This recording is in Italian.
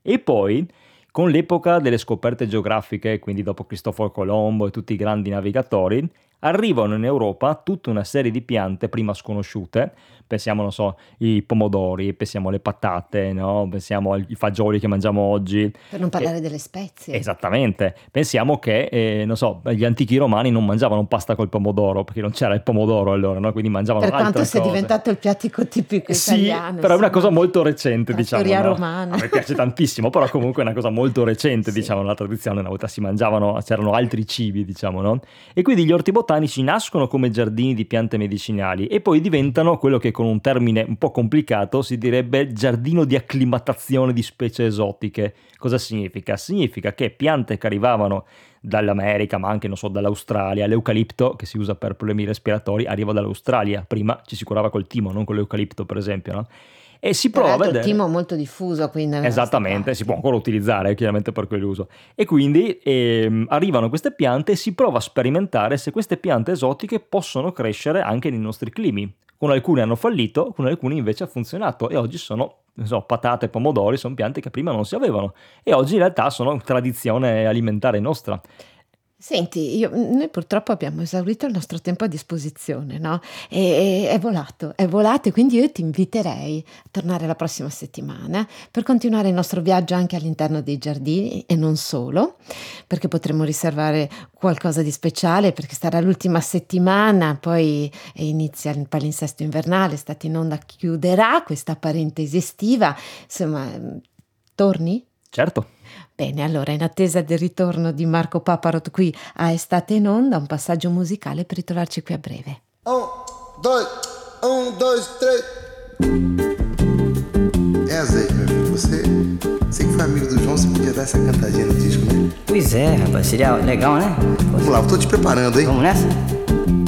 E poi, con l'epoca delle scoperte geografiche, quindi dopo Cristoforo Colombo e tutti i grandi navigatori, arrivano in Europa tutta una serie di piante prima sconosciute, pensiamo, non so, i pomodori, pensiamo alle patate, no? Pensiamo ai fagioli che mangiamo oggi. Per non parlare delle spezie. Esattamente, pensiamo che, non so, gli antichi romani non mangiavano pasta col pomodoro, perché non c'era il pomodoro allora, no? Quindi mangiavano per altre quanto sia cose. diventato il piattico tipico Sì, italiano. però è una cosa molto recente, diciamo. Storia No? romana. A me piace tantissimo, però comunque è una cosa molto recente, Sì. diciamo, nella tradizione. Una volta si mangiavano, c'erano altri cibi, diciamo, no? E quindi gli orti botanici nascono come giardini di piante medicinali e poi diventano quello che con un termine un po' complicato si direbbe giardino di acclimatazione di specie esotiche. Cosa significa? Significa che piante che arrivavano dall'America, ma anche, non so, dall'Australia, l'eucalipto, che si usa per problemi respiratori, arriva dall'Australia. Prima ci si curava col timo, non con l'eucalipto, per esempio, no? E si prova a vedere. Il timo è molto diffuso qui nelle Esattamente, si può ancora utilizzare chiaramente per quell'uso. E quindi arrivano queste piante e si prova a sperimentare se queste piante esotiche possono crescere anche nei nostri climi. Con alcune hanno fallito, con alcune invece ha funzionato e oggi sono, non so, patate e pomodori, sono piante che prima non si avevano e oggi in realtà sono tradizione alimentare nostra. Senti, noi purtroppo abbiamo esaurito il nostro tempo a disposizione, no? E è volato e quindi io ti inviterei a tornare la prossima settimana per continuare il nostro viaggio anche all'interno dei giardini e non solo, perché potremo riservare qualcosa di speciale perché sarà l'ultima settimana, poi inizia il palinsesto invernale, Estate in Onda chiuderà questa parentesi estiva, insomma, torni? Certo. Bene, allora in attesa del ritorno di Marco Paparot qui a Estate in Onda, un passaggio musicale per ritrovarci qui a breve. 1, 2, 3. Zé, meu filho, você que foi amigo do João, você podia dar essa cantadinha no disco, né? Pois é, rapaz, seria legal, né? Vamos lá, eu tô te preparando, hein? Vamos nessa?